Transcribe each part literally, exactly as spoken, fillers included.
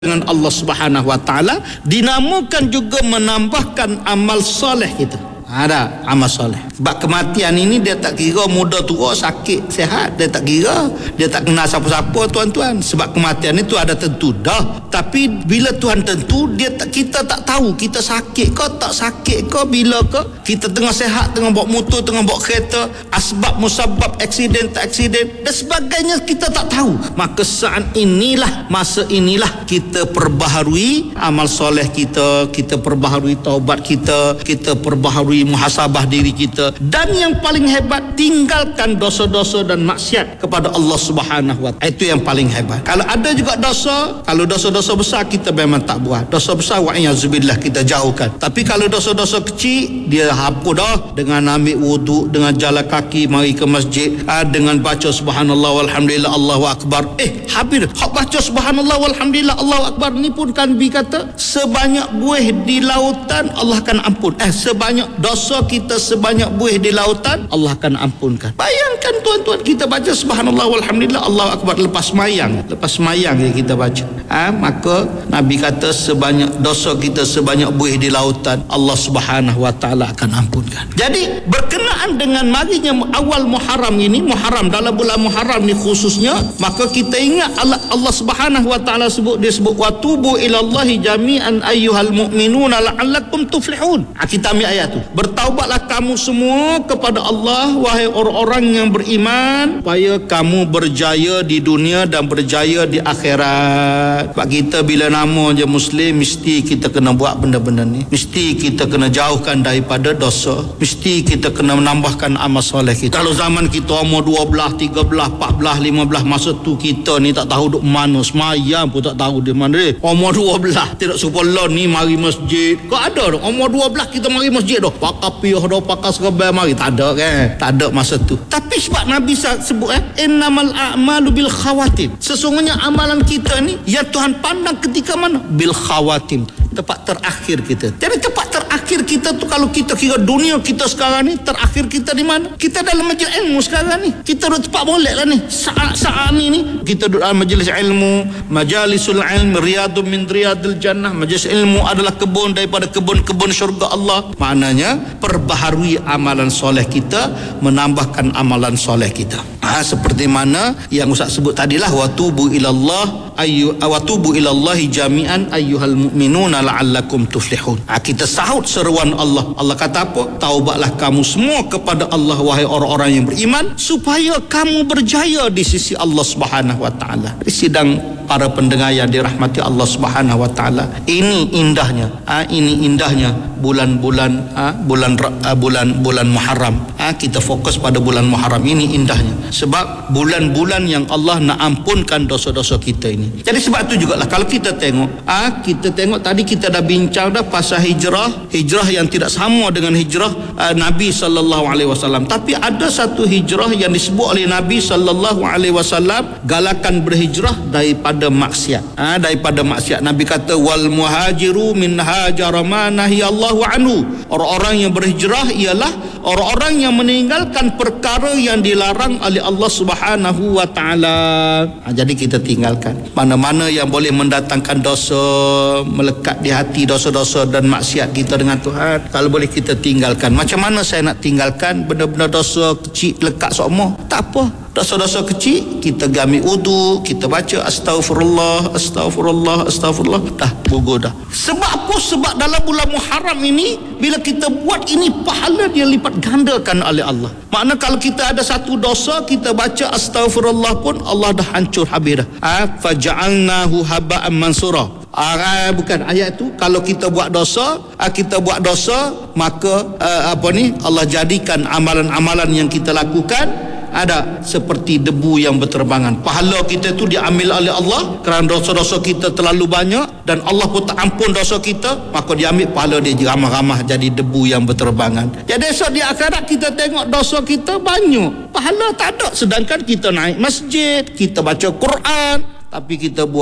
dengan Allah Subhanahu Wa Taala, dinamakan juga menambahkan amal soleh kita. Ada amal soleh. Sebab kematian ini dia tak kira muda tua, sakit, sihat, dia tak kira. Dia tak kenal siapa-siapa, tuan-tuan. Sebab kematian itu ada tentu dah. Tapi bila Tuhan tentu, dia tak, kita tak tahu kita sakit ke tak sakit ke, bila ke. Kita tengah sihat, tengah bawa motor, tengah bawa kereta, asbab musabab, aksiden tak aksiden dan sebagainya kita tak tahu. Maka saat inilah, masa inilah kita perbaharui amal soleh kita, kita perbaharui taubat kita, kita perbaharui muhasabah diri kita, dan yang paling hebat, tinggalkan dosa-dosa dan maksiat kepada Allah Subhanahu Wa Taala. Itu yang paling hebat. Kalau ada juga dosa, kalau dosa-dosa besar kita memang tak buat. Dosa besar wa'iyyazubillah kita jauhkan. Tapi kalau dosa-dosa kecil, dia hapus dah dengan ambil wuduk, dengan jalan kaki mari ke masjid, dengan baca subhanallah walhamdulillah Allahu akbar. Eh habis hak baca subhanallah walhamdulillah Allahu akbar ni pun kan Nabi kata sebanyak buih di lautan Allah akan ampun. Eh sebanyak dosa kita sebanyak buih di lautan Allah akan ampunkan. Bayangkan tuan-tuan, kita baca subhanallah walhamdulillah Allahu akbar lepas semayang, lepas semayang je kita baca. Ha, maka Nabi kata sebanyak dosa kita sebanyak buih di lautan Allah Subhanahu Wa Taala akan ampunkan. Jadi berkenaan dengan marinya awal Muharram ini, Muharram dalam bulan Muharram ni khususnya, maka kita ingat Allah, Allah Subhanahu Wa Taala sebut, dia sebut watubu ilallahi jami'an ayyuhal mu'minuna la'allakum tuflihun. Ha, kita ambil ayat tu. Bertaubatlah kamu semua kepada Allah wahai orang-orang yang beriman supaya kamu berjaya di dunia dan berjaya di akhirat. Sebab kita bila nama je Muslim, mesti kita kena buat benda-benda ni, mesti kita kena jauhkan daripada dosa, mesti kita kena menambahkan amal soleh kita. Kalau zaman kita umur dua belas, tiga belas, empat belas, lima belas, masa tu kita ni tak tahu duk mana, semayang pun tak tahu di mana dia. Umur dua belas tidak sekolah ni mari masjid. Kau ada dah umur dua belas kita mari masjid dah, pakai piah dah, pakai serban mari, tak ada kan, tak ada masa tu. Tapi sebab Nabi sebut eh innamal a'malu bil khawatim, sesungguhnya amalan kita ni ya Tuhan pandang ketika mana, bil khawatim, tempat terakhir kita. Jadi tempat terakhir kita tu, kalau kita kira dunia kita sekarang ni, terakhir kita di mana? Kita dalam majlis ilmu sekarang ni. Kita duduk tempat molek lah ni. Saat-saat ni ni kita duduk dalam majlis ilmu, majalisul ilm, riyadun min riyadil jannah. Majlis ilmu adalah kebun daripada kebun-kebun syurga Allah. Maknanya perbaharui amalan soleh kita, menambahkan amalan soleh kita. Ha, seperti mana yang Ustaz sebut tadilah, watubu ilallah ayyu watubu ilallahi jami'an ayyuhal mu'minuna la'allakum tuflihun. Ha, kita sahut seruan Allah. Allah kata apa? Taubatlah kamu semua kepada Allah wahai orang-orang yang beriman supaya kamu berjaya di sisi Allah Subhanahu Wa Taala. Di sidang para pendengar yang dirahmati Allah Subhanahu Wa Taala, ini indahnya, ha, ini indahnya bulan-bulan, ha, bulan ha, bulan bulan Muharram. Ha, kita fokus pada bulan Muharram ini indahnya. Sebab bulan-bulan yang Allah nak ampunkan dosa-dosa kita ini. Jadi sebab tu jugalah kalau kita tengok, ah kita tengok tadi kita dah bincang dah pasal hijrah, hijrah yang tidak sama dengan hijrah uh, Nabi sallallahu alaihi wasallam. Tapi ada satu hijrah yang disebut oleh Nabi sallallahu alaihi wasallam, galakan berhijrah daripada maksiat. Ah daripada maksiat. Nabi kata wal muhajiru min hajara ma nahiyallahu anhu. Orang-orang yang berhijrah ialah orang-orang yang meninggalkan perkara yang dilarang oleh Allah Subhanahu Wa Taala. Ha, jadi kita tinggalkan mana-mana yang boleh mendatangkan dosa, melekat di hati dosa-dosa dan maksiat kita dengan Tuhan. Kalau boleh kita tinggalkan. Macam mana saya nak tinggalkan benda-benda dosa kecil lekat semua? Tak apa. Dosa-dosa kecil kita ambil wudu, kita baca astaghfirullah, astaghfirullah, astaghfirullah, dah gugur dah. Sebab apa? Sebab dalam bulan Muharram ini bila kita buat ini, pahala dia lipat gandakan oleh Allah. Makna kalau kita ada satu dosa, kita baca astaghfirullah pun Allah dah hancur habis dah. Ha, faja'alnahu haba'an mansura. Ah, bukan ayat tu, kalau kita buat dosa, ah, kita buat dosa, maka ah, apa ni, Allah jadikan amalan-amalan yang kita lakukan ada seperti debu yang berterbangan. Pahala kita tu diambil oleh Allah kerana dosa-dosa kita terlalu banyak dan Allah pun tak ampun dosa kita, maka dia ambil pahala dia ramah-ramah jadi debu yang berterbangan. Jadi esok di akhirat kita tengok dosa kita banyak, pahala tak ada, sedangkan kita naik masjid, kita baca Quran, tapi kita buat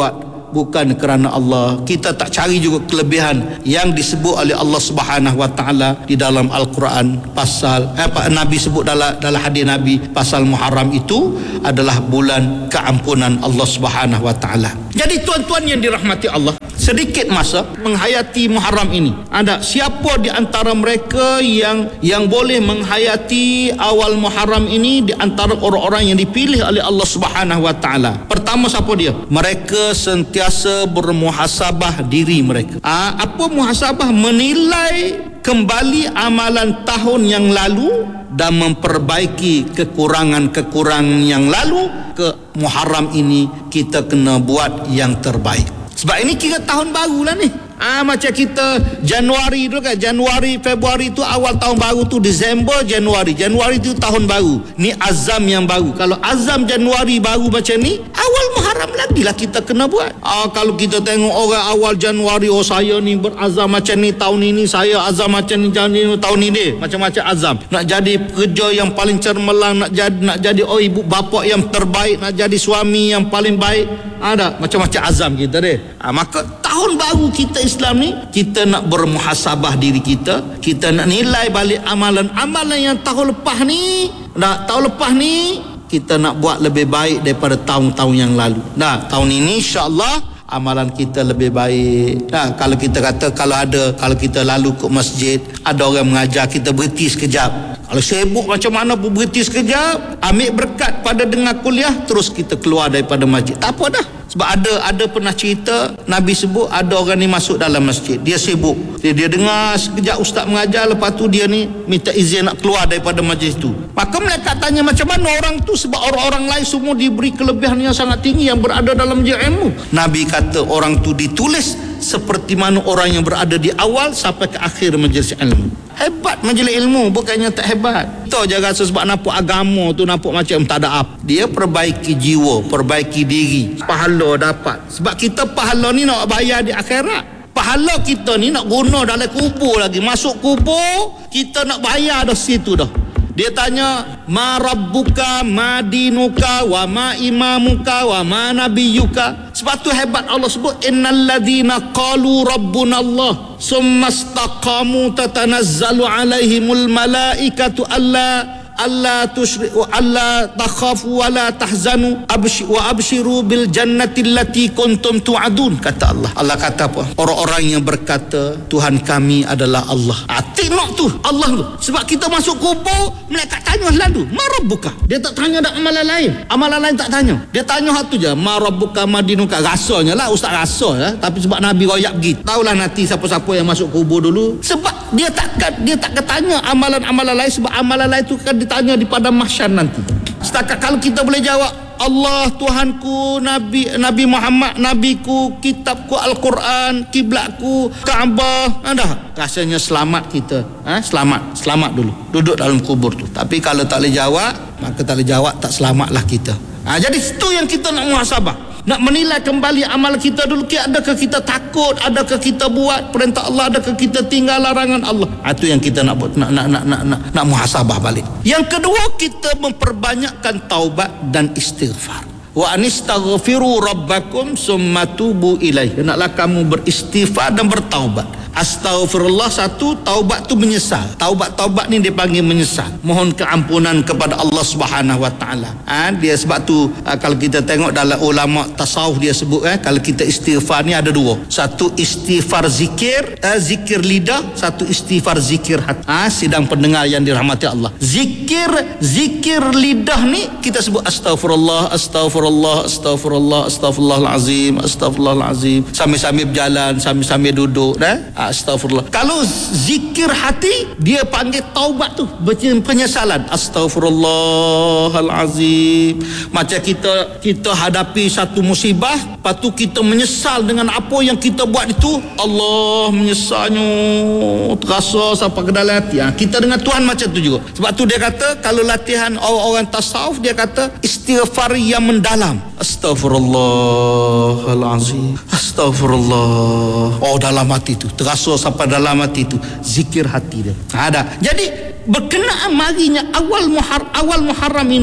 bukan kerana Allah. Kita tak cari juga kelebihan yang disebut oleh Allah Subhanahu Wa Taala di dalam Al-Quran pasal eh, apa Nabi sebut dalam dalam hadis Nabi pasal Muharram itu adalah bulan keampunan Allah Subhanahu Wa Taala. Jadi tuan-tuan yang dirahmati Allah, sedikit masa menghayati Muharram ini. Ada siapa di antara mereka yang yang boleh menghayati awal Muharram ini di antara orang-orang yang dipilih oleh Allah Subhanahu Wa Taala? Pertama siapa dia? Mereka sentiasa bermuhasabah diri mereka. Ah, apa muhasabah? Menilai kembali amalan tahun yang lalu dan memperbaiki kekurangan-kekurangan yang lalu. Ke Muharram ini kita kena buat yang terbaik. Sebab ini kira tahun baru lah ni. Ah, macam kita Januari tu kan, Januari, Februari tu awal tahun baru tu, Disember, Januari. Januari tu tahun baru. Ni azam yang baru. Kalau azam Januari baru macam ni, awal Muharram lagi lah kita kena buat. Ah, kalau kita tengok orang awal Januari, oh saya ni berazam macam ni tahun ini, saya azam macam ni tahun ini, macam-macam azam. Nak jadi pekerja yang paling cermelang, nak jadi nak jadi oh ibu bapa yang terbaik, nak jadi suami yang paling baik. Ada macam-macam azam kita deh. Ah, maka tahun baru kita Islam ni, kita nak bermuhasabah diri kita, kita nak nilai balik amalan-amalan yang tahun lepas ni. Nah, tahun lepas ni kita nak buat lebih baik daripada tahun-tahun yang lalu. Nah, tahun ini insya-Allah amalan kita lebih baik. Nah, kalau kita kata kalau ada kalau kita lalu ke masjid, ada orang mengajar, kita berhenti sekejap. Kalau sibuk macam mana pun berhenti sekejap, ambil berkat pada dengar kuliah, terus kita keluar daripada masjid. Tak apa dah. Sebab ada ada pernah cerita Nabi sebut ada orang ni masuk dalam masjid, dia sibuk, dia, dia dengar sekejap ustaz mengajar, lepas tu dia ni minta izin nak keluar daripada majlis tu. Maka mereka tanya macam mana orang tu, sebab orang-orang lain semua diberi kelebihan yang sangat tinggi yang berada dalam majlis ilmu. Nabi kata orang tu ditulis seperti mana orang yang berada di awal sampai ke akhir majlis ilmu. Hebat majlis ilmu, bukannya tak hebat. Kita je rasa sebab nampak agama tu nampak macam tak ada apa. Dia perbaiki jiwa, perbaiki diri, pahala dapat. Sebab kita pahala ni nak bayar di akhirat. Pahala kita ni nak guna dalam kubur lagi. Masuk kubur, kita nak bayar dah situ dah. Dia tanya, ma rabbuka, ma dinuka, wa ma imamuka, wa ma nabiyuka. Sebab tu hebat Allah sebut, innal ladzina qalu rabbunallah summa istaqamu tatanazzalu alaihimul malaikatu alla alla tusyriku alla takhafu wa la tahzanu abshi wa abshiru bil jannati allati kuntum tu'adun. Kata Allah. Allah kata apa? Orang-orang yang berkata Tuhan kami adalah Allah. Ah, tengok tu Allah tu. Sebab kita masuk kubur, mereka tanya lalu, ma rabbuka. Dia tak tanya dak amalan lain. Amalan lain tak tanya. Dia tanya satu je, ma rabbuka madinuka. Rasanya lah ustaz rasa ya, tapi sebab Nabi royak pergi. Taulah nanti siapa-siapa yang masuk kubur dulu. Sebab dia takkan dia tak tanya amalan-amalan lain, sebab amalan lain tu kan tanya di padang mahsyar nanti. Setakat kalau kita boleh jawab Allah Tuhanku, Nabi Nabi Muhammad Nabiku, kitabku Al-Quran, kiblatku Kaabah, ada rasanya selamat kita. Ha? Selamat, selamat dulu duduk dalam kubur tu. Tapi kalau tak boleh jawab, maka tak boleh jawab, tak selamatlah kita. Ha, jadi itu yang kita nak muhasabah. Nak menilai kembali amal kita dulu. Adakah kita takut? Adakah kita buat perintah Allah? Adakah kita tinggal larangan Allah? Itu yang kita nak buat, nak nak nak nak, nak, nak muhasabah balik. Yang kedua, kita memperbanyakkan taubat dan istighfar. Wa anistaghfiru rabbakum summa tubu ilaihi. Hendaklah kamu beristighfar dan bertaubat. Astaghfirullah satu, taubat tu menyesal. Taubat-taubat ni dipanggil menyesal, mohon keampunan kepada Allah Subhanahu Wa Taala. Ha, dia sebab tu ha, kalau kita tengok dalam ulama tasawuf dia sebut eh, kalau kita istighfar ni ada dua. Satu istighfar zikir, eh, zikir lidah, satu istighfar zikir hati. Ha, sidang pendengar yang dirahmati Allah. Zikir zikir lidah ni kita sebut astaghfirullah, astaghfirullah, astaghfirullah, astaghfirullahalazim, astaghfirullahalazim, sambil-sambil berjalan, sambil-sambil duduk dah. Astaghfirullah. Kalau zikir hati, dia panggil taubat tu, penyesalan. Astaghfirullahalazim. Macam kita kita hadapi satu musibah, lepas tu kita menyesal dengan apa yang kita buat itu. Allah menyesalnya terasa sampai ke dalam hati. Ha, kita dengan Tuhan macam tu juga. Sebab tu dia kata kalau latihan orang-orang tasawuf, dia kata istighfar yang mendalam. Astaghfirullahalazim, astaghfirullah. Oh, dalam hati tu, terasa sampai dalam hati tu, zikir hati dia ada. Jadi berkenaan marinya awal Muharram, awal Muharram ini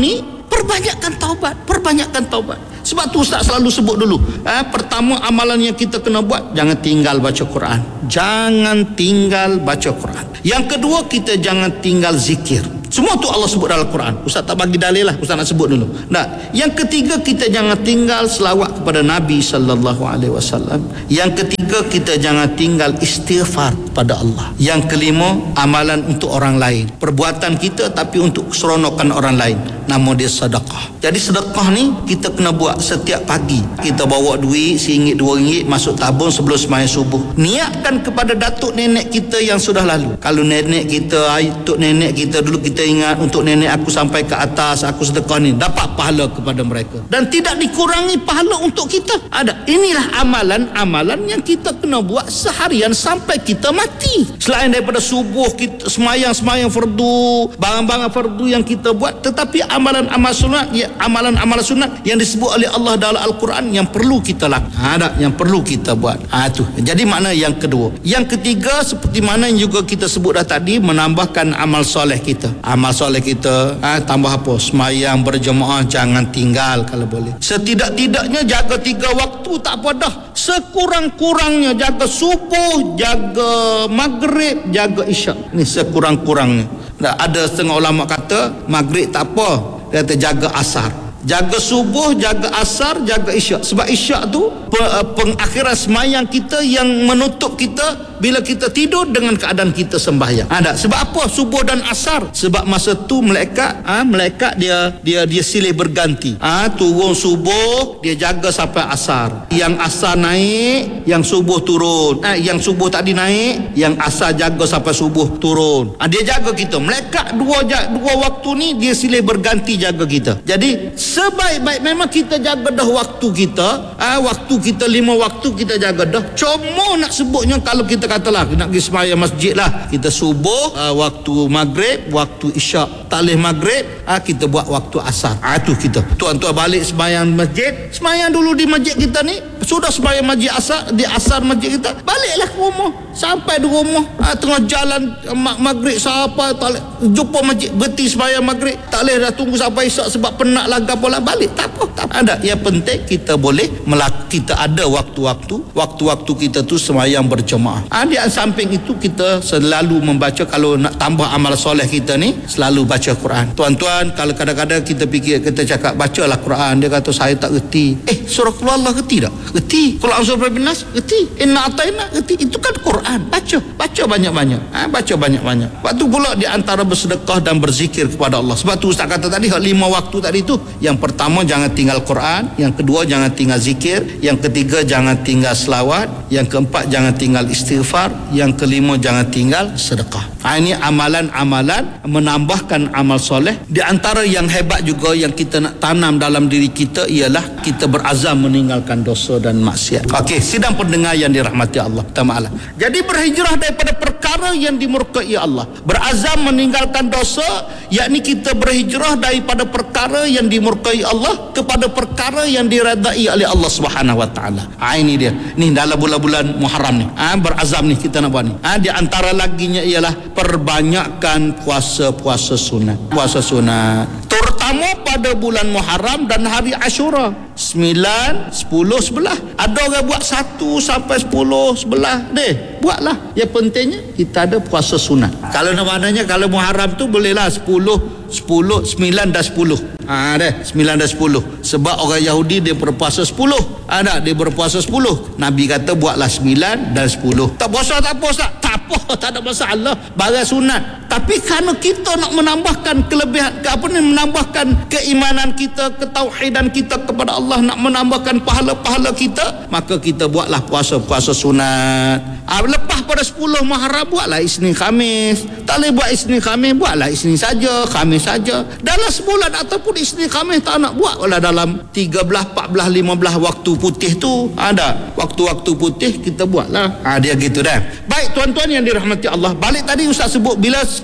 Perbanyakkan taubat, perbanyakkan taubat. Sebab tu Ustaz selalu sebut dulu, eh, pertama amalan yang kita kena buat, jangan tinggal baca Quran. Jangan tinggal baca Quran. Yang kedua, kita jangan tinggal zikir. Semua tu Allah sebut dalam Quran. Ustaz tak bagi dalil lah, Ustaz nak sebut dulu. Nah, yang ketiga, kita jangan tinggal selawat kepada Nabi sallallahu alaihi wasallam. Yang ketiga, kita jangan tinggal istighfar pada Allah. Yang kelima, amalan untuk orang lain. Perbuatan kita tapi untuk keseronokan orang lain. Nama dia sedekah. Jadi sedekah ni kita kena buat setiap pagi. Kita bawa duit seringgit dua ringgit masuk tabung sebelum sembahyang subuh. Niatkan kepada datuk nenek kita yang sudah lalu. Kalau nenek kita, datuk nenek kita dulu, kita ingat untuk nenek aku sampai ke atas, aku sedekah ni, dapat pahala kepada mereka dan tidak dikurangi pahala untuk kita. Ada. Inilah amalan-amalan yang kita kena buat seharian sampai kita mati. Selain daripada subuh kita semayang-semayang fardu, barang-barang fardu yang kita buat, tetapi amalan-amal sunat, ya, amalan-amal sunat yang disebut oleh Allah dalam Al-Quran yang perlu kita lakukan. Ada yang perlu kita buat. Ha, tu. Jadi makna yang kedua. Yang ketiga, seperti mana yang juga kita sebut dah tadi, menambahkan amal soleh kita. Amal soleh kita, ha, tambah apa? Semayang berjemaah jangan tinggal kalau boleh. Setidak-tidaknya jaga tiga waktu, tak apa dah. Sekurang-kurangnya jaga subuh, jaga maghrib, jaga isyak. Ni sekurang-kurangnya. Ada setengah ulama kata maghrib tak apa, dia kata jaga asar. Jaga subuh, jaga asar, jaga isyak. Sebab isyak tu pengakhiran semayang kita yang menutup kita bila kita tidur dengan keadaan kita sembahyang. Ada. Sebab apa subuh dan asar? Sebab masa tu malaikat, ha, malaikat dia dia dia silih berganti. Ah, ha, turun subuh, dia jaga sampai asar. Yang asar naik, yang subuh turun. Ah, ha, yang subuh tadi naik, yang asar jaga sampai subuh turun. Ah, ha, dia jaga kita. Malaikat dua dua waktu ni dia silih berganti jaga kita. Jadi sebaik-baik memang kita jaga dah waktu kita. Ah, ha, waktu kita lima waktu kita jaga dah. Cuma nak sebutnya kalau kita katalah nak pergi sembahyang masjid lah, kita subuh, uh, waktu maghrib, waktu isyak, tak boleh maghrib, uh, kita buat waktu asar. Ah, tu kita. Tuan-tuan balik sembahyang masjid, sembahyang dulu di masjid kita ni, sudah sembahyang masjid asar, di asar masjid kita, baliklah ke rumah. Sampai di rumah, uh, tengah jalan uh, maghrib siapa tak boleh jumpa masjid, berhenti sembahyang maghrib, tak boleh dah tunggu sampai isyak sebab penat lah gapolah, balik. Tak apa, tak ada. Yang penting kita boleh melak- kita ada waktu-waktu, waktu-waktu kita tu sembahyang berjemaah. Ha, di samping itu kita selalu membaca, kalau nak tambah amal soleh kita ni, selalu baca Quran. Tuan-tuan, kalau kadang-kadang kita fikir, kita cakap bacalah Quran, dia kata saya tak reti. Eh, surah Qul Allah reti tak? Reti. Qul a'udzu birabbin nas reti. Inna a'taina reti. Itu kan Quran. Baca, baca banyak-banyak. Ha, baca banyak-banyak. Waktu pula di antara bersedekah dan berzikir kepada Allah. Sebab tu Ustaz kata tadi, lima waktu tadi tu, yang pertama jangan tinggal Quran, yang kedua jangan tinggal zikir, yang ketiga jangan tinggal selawat, yang keempat jangan tinggal istighfar, yang kelima jangan tinggal sedekah. Ha, ini amalan-amalan menambahkan amal soleh. Di antara yang hebat juga yang kita nak tanam dalam diri kita ialah kita berazam meninggalkan dosa dan maksiat. Okey, sidang pendengar yang dirahmati Allah Ta'ala. Jadi berhijrah daripada perkara yang dimurkai Allah, berazam meninggalkan dosa, yakni kita berhijrah daripada perkara yang dimurkai Allah kepada perkara yang diredai oleh Allah Subhanahu Wa Ta'ala. Ha, ini dia. Ni dalam bulan-bulan Muharram ni. Ha, berazam ni kita nak buat ni. Ha, di antara laginya ialah perbanyakkan puasa-puasa sunat. Puasa sunat. Terutama pada bulan Muharram dan hari Ashura. sembilan, sepuluh, sebelas. Ada orang buat satu sampai sepuluh, sebelas. Deh, buatlah. Yang pentingnya kita ada puasa sunat. Kalau namanya kalau Muharram tu bolehlah sepuluh, sepuluh, sembilan dan sepuluh. Ha, deh, sembilan dan sepuluh. Sebab orang Yahudi dia berpuasa sepuluh. Ada, dia berpuasa sepuluh. Nabi kata buatlah sembilan dan sepuluh. Tak puasa tak puasa. Tak apa, tak ada masalah. Barang sunat. Tapi kerana kita nak menambahkan kelebihan, ke apa ni, menambahkan keimanan kita, ketauhidan kita kepada Allah, nak menambahkan pahala-pahala kita, maka kita buatlah puasa-puasa sunat. Ha, lepas pada sepuluh Muharram buatlah Isnin Khamis. Tak boleh buat Isnin Khamis, buatlah Isnin saja, Khamis saja. Dalam sebulan ataupun Isnin Khamis tak nak buat, olah dalam tiga belas, empat belas, lima belas waktu putih tu ada. Waktu-waktu putih kita buatlah. Ha, dia gitu dah. Baik tuan-tuan yang dirahmati Allah, balik tadi Ustaz sebut bila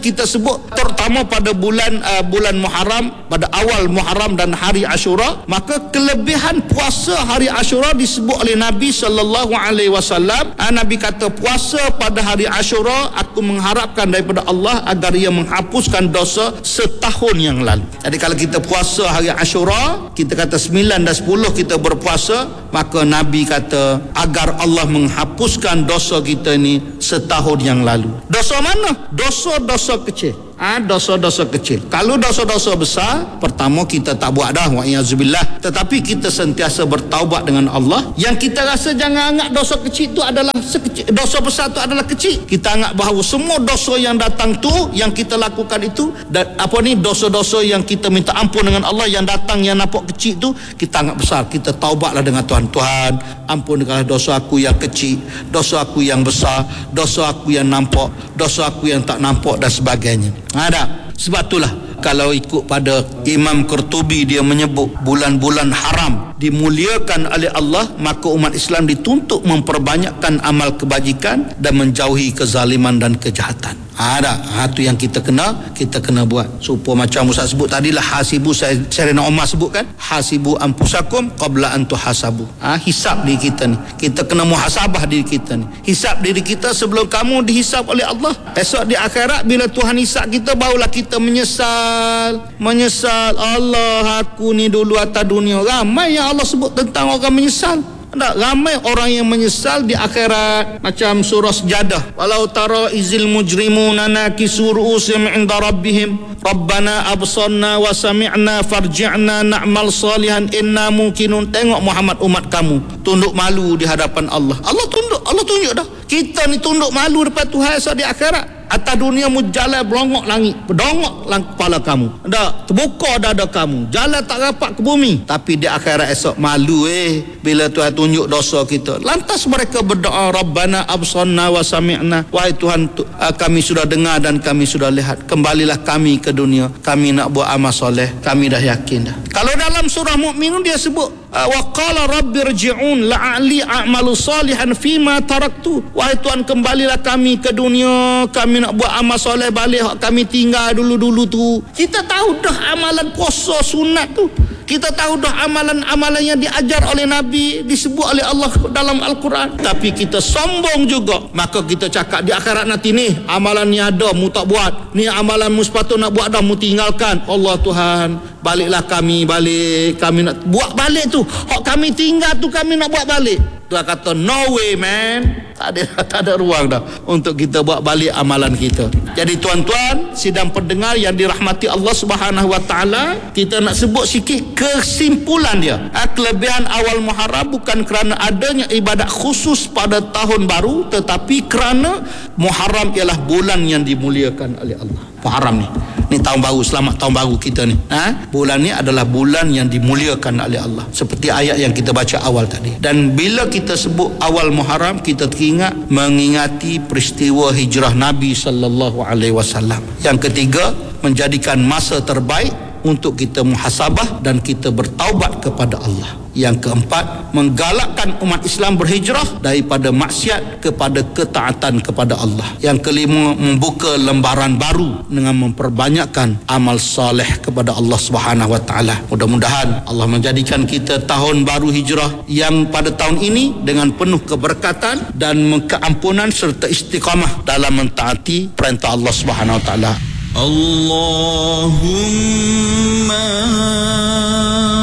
kita sebut terutama pada bulan uh, bulan Muharram, pada awal Muharram dan hari Ashura, maka kelebihan puasa hari Ashura disebut oleh Nabi sallallahu alaihi wasallam. Nabi kata, puasa pada hari Ashura aku mengharapkan daripada Allah agar ia menghapuskan dosa setahun yang lalu. Jadi kalau kita puasa hari Ashura, kita kata sembilan dan sepuluh kita berpuasa, maka Nabi kata agar Allah menghapuskan dosa kita ni setahun yang lalu. Dosa mana? Dosa-dosa kecil. Ah, dosa-dosa kecil. Kalau dosa-dosa besar, pertama kita tak buat dah, wa'iyyazubillah. Tetapi kita sentiasa bertaubat dengan Allah. Yang kita rasa jangan anggap dosa kecil tu adalah sekecil, dosa besar tu adalah kecil. Kita anggap bahawa semua dosa yang datang tu, yang kita lakukan itu, dan apa ni, dosa-dosa yang kita minta ampun dengan Allah yang datang yang nampak kecil tu, kita anggap besar. Kita taubatlah dengan Tuhan. Tuhan, ampunkanlah dosa aku yang kecil, dosa aku yang besar, dosa aku yang nampak, dosa aku yang tak nampak dan sebagainya. Ada. Sebab itulah kalau ikut pada Imam Qurtubi, dia menyebut bulan-bulan haram dimuliakan oleh Allah, maka umat Islam dituntut memperbanyakkan amal kebajikan dan menjauhi kezaliman dan kejahatan. Ada. Ha, tu yang kita kena kita kena buat. Supaya macam Ustaz sebut tadilah, hasibu, saya Sayyidina Umar sebut kan, hasibu anfusakum qabla an tuhasabu. Ha, hisap diri kita ni. Kita kena muhasabah diri kita ni. Hisap diri kita sebelum kamu dihisap oleh Allah. Esok di akhirat bila Tuhan hisap kita, barulah kita menyesal. Menyesal, Allah, aku ni dulu atas dunia. Ramai yang Allah sebut tentang orang menyesal. Tak, ramai orang yang menyesal di akhirat. Macam surah Sejadah, walau tara izil mujrimuna nakisu ru'usihim 'inda rabbihim rabbana absarna wa sami'na farji'na na'mal salihan inna mungkinun. Tengok Muhammad, umat kamu tunduk malu di hadapan Allah. Allah tunduk, Allah tunjuk dah. Kita ni tunduk malu depan Tuhan esok di akhirat. Atas dunia mu jalan berongok langit, berdongok lang kepala kamu. Tak, terbuka dada kamu, jalan tak rapat ke bumi. Tapi di akhirat esok malu eh bila Tuhan tunjuk dosa kita. Lantas mereka berdoa, Rabbana absarna wa sami'na. Wahai Tuhan, kami sudah dengar dan kami sudah lihat. Kembalilah kami ke dunia. Kami nak buat amal soleh. Kami dah yakin dah. Kalau dalam surah Mukminun dia sebut, wa qala rabbirji'un la'ali a'malu salihan fima taraktu. Wahai Tuhan, kembalilah kami ke dunia. Kami nak buat amal soleh balik kami tinggal dulu-dulu tu. Kita tahu dah amalan puasa sunat tu. Kita tahu dah amalan-amalan yang diajar oleh Nabi, disebut oleh Allah dalam Al-Quran. Tapi kita sombong juga. Maka kita cakap di akhirat nanti, ni amalan ni ada, mu tak buat. Ni amalan mu sepatut nak buat dah, mu tinggalkan. Allah Tuhan, baliklah kami balik. Kami nak buat balik tu. Hak kami tinggal tu kami nak buat balik. Tuhan kata, no way man. Tak ada, tak ada ruang dah untuk kita buat balik amalan kita. Jadi tuan-tuan, sidang pendengar yang dirahmati Allah Subhanahu wa taala, kita nak sebut sikit kesimpulan dia. Kelebihan awal Muharram bukan kerana adanya ibadat khusus pada tahun baru, tetapi kerana Muharram ialah bulan yang dimuliakan oleh Allah. Muharram ni, ni tahun baru, selamat tahun baru kita ni. Ha? Bulan ni adalah bulan yang dimuliakan oleh Allah, seperti ayat yang kita baca awal tadi. Dan bila kita sebut awal Muharram, kita teringat mengingati peristiwa hijrah Nabi sallallahu alaihi wasallam. Yang ketiga, menjadikan masa terbaik untuk kita muhasabah dan kita bertaubat kepada Allah. Yang keempat, menggalakkan umat Islam berhijrah daripada maksiat kepada ketaatan kepada Allah. Yang kelima, membuka lembaran baru dengan memperbanyakkan amal soleh kepada Allah Subhanahu wa taala. Mudah-mudahan Allah menjadikan kita tahun baru hijrah yang pada tahun ini dengan penuh keberkatan dan keampunan serta istiqamah dalam mentaati perintah Allah Subhanahu wa taala. Allahumma